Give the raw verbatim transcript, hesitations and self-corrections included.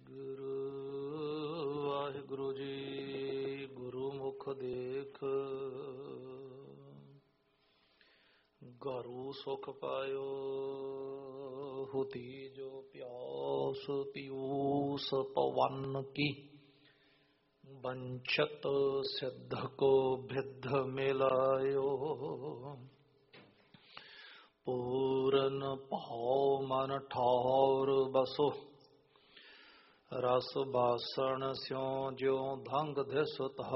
ਵਾਹਿਗੁਰੂ ਵਾਹਿਗੁਰੂ ਜੀ। ਗੁਰੂ ਮੁਖ ਦੇਖ ਗਰੂ ਸੁਖ ਪਾਇਓ। ਹੁਤੀ ਜੋ ਪਿਆਸ ਪੀਊਸ ਪਵਨ ਕੀ ਬੰਛਤ ਸਿੱਧ ਕੋ ਬਿਧ ਮਿਲਾਇਓ। ਪੂਰਨ ਭਾਉ ਮਨ ਠੌਰ ਬਸੋ ਰਸ ਬਾਸਣ ਸਿਉ ਜਿਉ ਧੰਗ ਧਿਸ